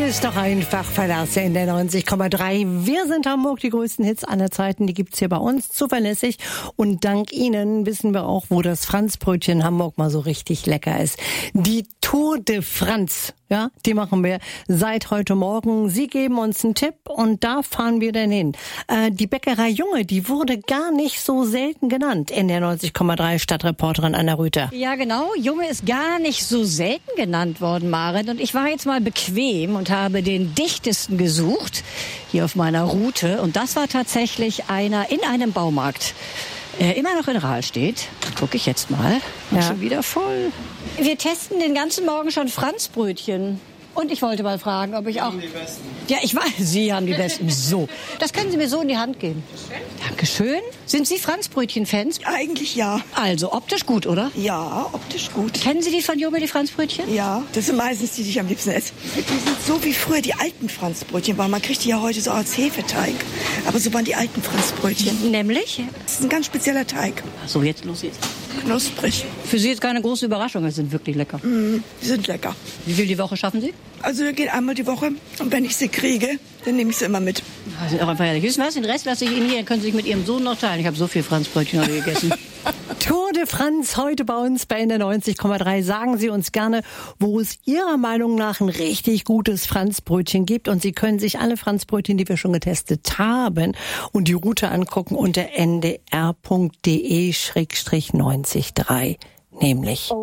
ist doch einfach Verlasse in der 90,3. Wir sind Hamburg, die größten Hits aller Zeiten, die gibt's hier bei uns zuverlässig. Und dank Ihnen wissen wir auch, wo das Franzbrötchen Hamburg mal so richtig lecker ist. Die Tour de France, ja, die machen wir seit heute Morgen. Sie geben uns einen Tipp und da fahren wir denn hin. Die Bäckerei Junge, die wurde gar nicht so selten genannt in der 90,3 Stadtreporterin Anna Rüther. Ja, genau. Junge ist gar nicht so selten genannt worden, Maren. Und ich war jetzt mal bequem und habe den dichtesten gesucht hier auf meiner Route. Und das war tatsächlich einer in einem Baumarkt. Immer noch in Rahlstedt. Gucke ich jetzt mal. Ja. Schon wieder voll. Wir testen den ganzen Morgen schon Franzbrötchen. Und ich wollte mal fragen, ob ich auch... Die besten. Ja, ich weiß, Sie haben die besten. So, das können Sie mir so in die Hand geben. Dankeschön. Sind Sie Franzbrötchen-Fans? Eigentlich ja. Also optisch gut, oder? Ja, optisch gut. Kennen Sie die von Junge, die Franzbrötchen? Ja, das sind meistens die, die ich am liebsten esse. Die sind so wie früher die alten Franzbrötchen, weil man kriegt die ja heute so als Hefeteig. Aber so waren die alten Franzbrötchen. Nämlich? Das ist ein ganz spezieller Teig. So, jetzt los jetzt. Knusprig. Für Sie jetzt keine große Überraschung, es sind wirklich lecker. Die sind lecker. Wie viel die Woche schaffen Sie? Also wir gehen einmal die Woche und wenn ich sie kriege, dann nehme ich sie immer mit. Das ist auch einfach herrlich. Wissen Sie was? Den Rest lasse ich Ihnen hier, dann können Sie sich mit Ihrem Sohn noch teilen. Ich habe so viel Franzbrötchen heute gegessen. Tour de France heute bei uns bei der 90,3. Sagen Sie uns gerne, wo es Ihrer Meinung nach ein richtig gutes Franzbrötchen gibt. Und Sie können sich alle Franzbrötchen, die wir schon getestet haben, und die Route angucken unter ndr.de/93, nämlich.